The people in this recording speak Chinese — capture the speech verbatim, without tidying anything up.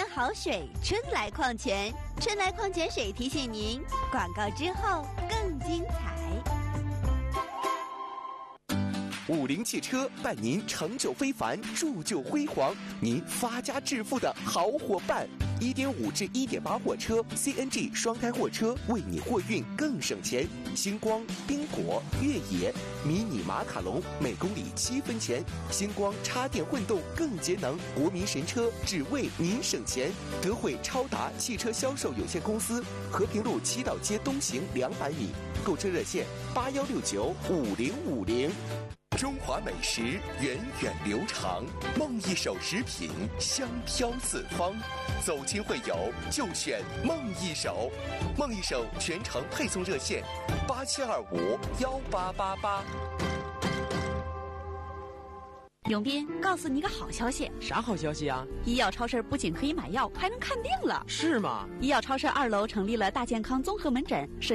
泉好水，春来矿泉，春来矿泉水提醒您，广告之后更精彩。 五菱汽车伴您成就非凡，铸就辉煌，您发家致富的好伙伴。一点五至一点八货车 C N G 双胎货车，为你货运更省钱。星光、宾果、越野、迷你马卡龙，每公里七分钱。星光插电混动更节能，国民神车，只为您省钱。德惠超达汽车销售有限公司，和平路七道街东行两百米，购车热线八幺六九五零五零。中华美食源远流长，梦一手食品香飘四方。走亲会友就选梦一手，梦一手全程配送热线八七二五幺八八八。 永斌，告诉你个好消息。 啥好消息啊？ 医药超市不仅可以买药，还能看病了。 是吗？ 医药超市二楼成立了大健康综合门诊。